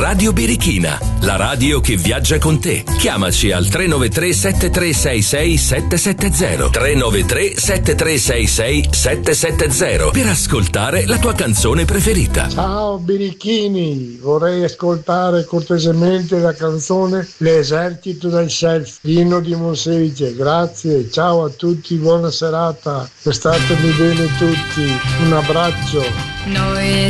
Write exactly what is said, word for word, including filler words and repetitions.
Radio Birichina, la radio che viaggia con te. Chiamaci al tre nove tre sette tre sei sei sette sette zero tre nove tre sette tre sei sei sette sette zero per ascoltare la tua canzone preferita. Ciao Birichini, vorrei ascoltare cortesemente la canzone L'esercito del self, Dino di Monselice. Grazie, ciao a tutti, buona serata, statemi bene tutti, un abbraccio. Noi